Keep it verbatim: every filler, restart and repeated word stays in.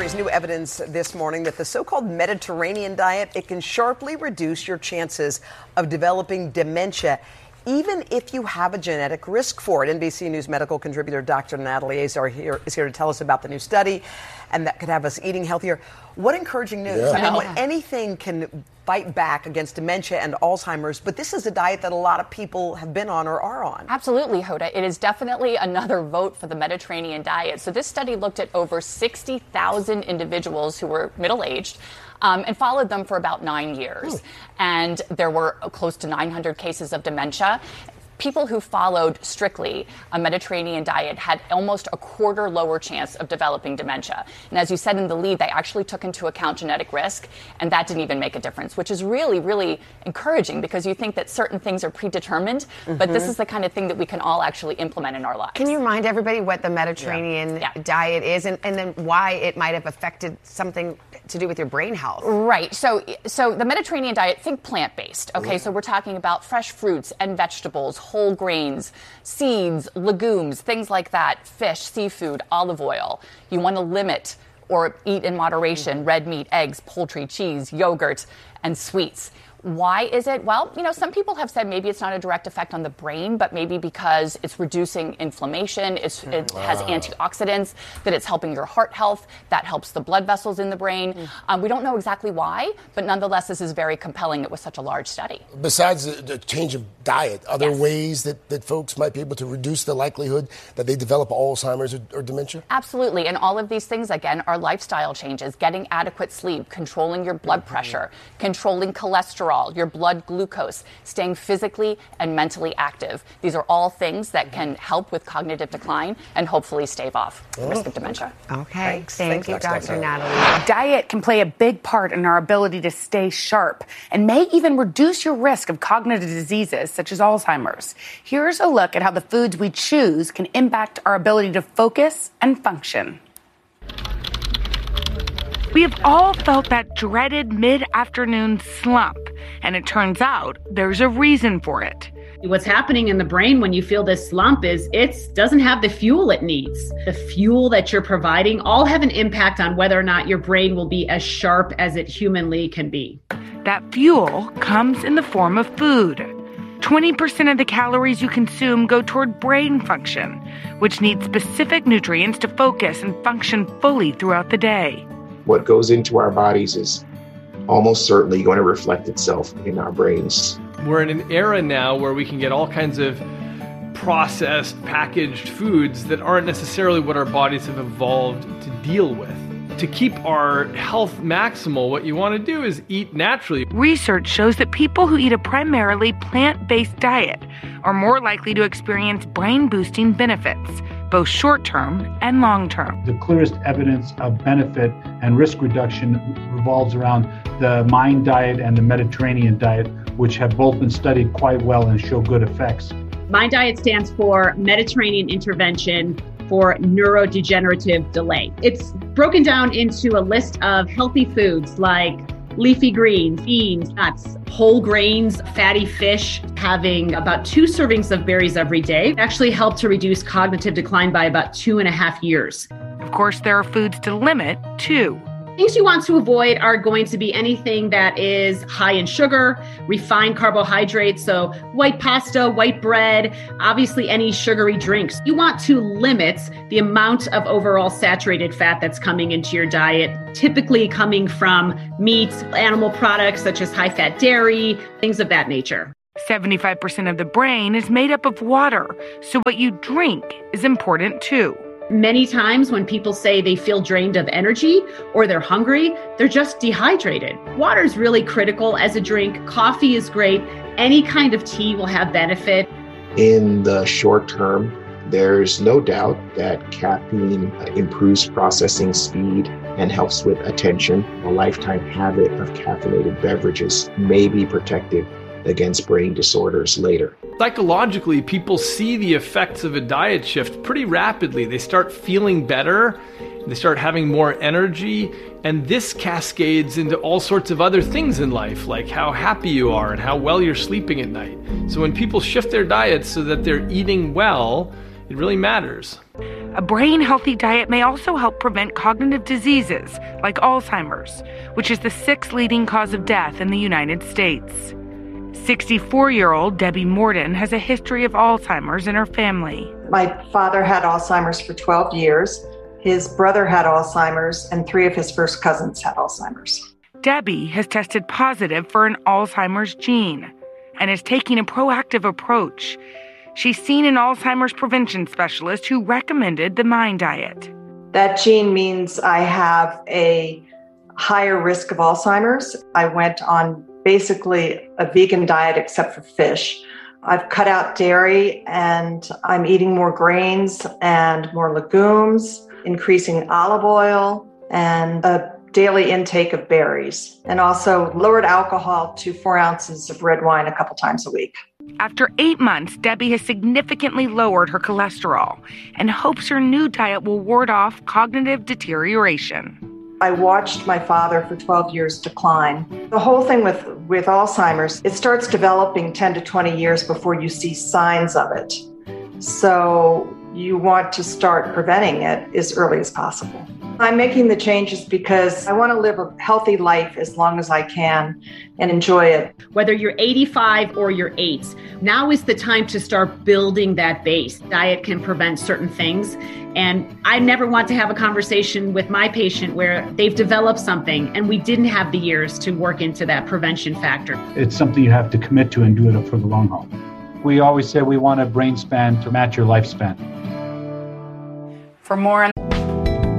brings new evidence this morning that the so-called Mediterranean diet, it can sharply reduce your chances of developing dementia, even if you have a genetic risk for it. N B C News medical contributor Doctor Natalie Azar here, is here to tell us about the new study, and that could have us eating healthier. What encouraging news. Yeah. I mean, when anything can fight back against dementia and Alzheimer's, but this is a diet that a lot of people have been on or are on. Absolutely, Hoda. It is definitely another vote for the Mediterranean diet. So this study looked at over sixty thousand individuals who were middle-aged um, and followed them for about nine years. Ooh. And there were close to nine hundred cases of dementia. People who followed strictly a Mediterranean diet had almost a quarter lower chance of developing dementia. And as you said in the lead, they actually took into account genetic risk, and that didn't even make a difference, which is really, really encouraging because you think that certain things are predetermined, mm-hmm. but this is the kind of thing that we can all actually implement in our lives. Can you remind everybody what the Mediterranean yeah. Yeah. diet is and, and then why it might have affected something to do with your brain health? Right. So, so the Mediterranean diet, think plant-based. Okay, mm-hmm. so we're talking about fresh fruits and vegetables, whole grains, seeds, legumes, things like that, fish, seafood, olive oil. You want to limit or eat in moderation mm-hmm. red meat, eggs, poultry, cheese, yogurt, and sweets. Why is it? Well, you know, some people have said maybe it's not a direct effect on the brain, but maybe because it's reducing inflammation, it's, it wow. has antioxidants, that it's helping your heart health, that helps the blood vessels in the brain. Mm. Um, we don't know exactly why, but nonetheless, this is very compelling. It was such a large study. Besides the, the change of diet, are there yes. ways that, that folks might be able to reduce the likelihood that they develop Alzheimer's or, or dementia? Absolutely. And all of these things, again, are lifestyle changes, getting adequate sleep, controlling your blood mm-hmm. pressure, controlling cholesterol, your blood glucose, staying physically and mentally active. These are all things that can help with cognitive decline and hopefully stave off the risk of dementia. Okay. Thanks. Thank Thanks, you, Doctor Doctor Natalie. Diet can play a big part in our ability to stay sharp and may even reduce your risk of cognitive diseases such as Alzheimer's. Here's a look at how the foods we choose can impact our ability to focus and function. We have all felt that dreaded mid-afternoon slump, and it turns out there's a reason for it. What's happening in the brain when you feel this slump is it doesn't have the fuel it needs. The fuel that you're providing all have an impact on whether or not your brain will be as sharp as it humanly can be. That fuel comes in the form of food. twenty percent of the calories you consume go toward brain function, which needs specific nutrients to focus and function fully throughout the day. What goes into our bodies is almost certainly going to reflect itself in our brains. We're in an era now where we can get all kinds of processed, packaged foods that aren't necessarily what our bodies have evolved to deal with. To keep our health maximal, what you want to do is eat naturally. Research shows that people who eat a primarily plant-based diet are more likely to experience brain-boosting benefits, both short-term and long-term. The clearest evidence of benefit and risk reduction revolves around the MIND diet and the Mediterranean diet, which have both been studied quite well and show good effects. MIND diet stands for Mediterranean Intervention for Neurodegenerative Delay. It's broken down into a list of healthy foods like leafy greens, beans, nuts, whole grains, fatty fish. Having about two servings of berries every day actually help to reduce cognitive decline by about two and a half years. Of course, there are foods to limit, too. Things you want to avoid are going to be anything that is high in sugar, refined carbohydrates, so white pasta, white bread, obviously any sugary drinks. You want to limit the amount of overall saturated fat that's coming into your diet, typically coming from meat, animal products such as high-fat dairy, things of that nature. seventy-five percent of the brain is made up of water, so what you drink is important too. Many times when people say they feel drained of energy or they're hungry, they're just dehydrated. Water is really critical as a drink. Coffee is great. Any kind of tea will have benefit. In the short term, there's no doubt that caffeine improves processing speed and helps with attention. A lifetime habit of caffeinated beverages may be protective against brain disorders later. Psychologically, people see the effects of a diet shift pretty rapidly. They start feeling better, they start having more energy, and this cascades into all sorts of other things in life, like how happy you are and how well you're sleeping at night. So when people shift their diets so that they're eating well, it really matters. A brain-healthy diet may also help prevent cognitive diseases like Alzheimer's, which is the sixth leading cause of death in the United States. sixty-four-year-old Debbie Morden has a history of Alzheimer's in her family. My father had Alzheimer's for twelve years. His brother had Alzheimer's, and three of his first cousins had Alzheimer's. Debbie has tested positive for an Alzheimer's gene and is taking a proactive approach. She's seen an Alzheimer's prevention specialist who recommended the MIND diet. That gene means I have a higher risk of Alzheimer's. I went on basically a vegan diet except for fish. I've cut out dairy and I'm eating more grains and more legumes, increasing olive oil and a daily intake of berries, and also lowered alcohol to four ounces of red wine a couple times a week. After eight months, Debbie has significantly lowered her cholesterol and hopes her new diet will ward off cognitive deterioration. I watched my father for twelve years decline. The whole thing with, with Alzheimer's, it starts developing ten to twenty years before you see signs of it. So you want to start preventing it as early as possible. I'm making the changes because I want to live a healthy life as long as I can and enjoy it. Whether you're eighty-five or you're eight, now is the time to start building that base. Diet can prevent certain things. And I never want to have a conversation with my patient where they've developed something and we didn't have the years to work into that prevention factor. It's something you have to commit to and do it for the long haul. We always say we want a brain span to match your lifespan. For more on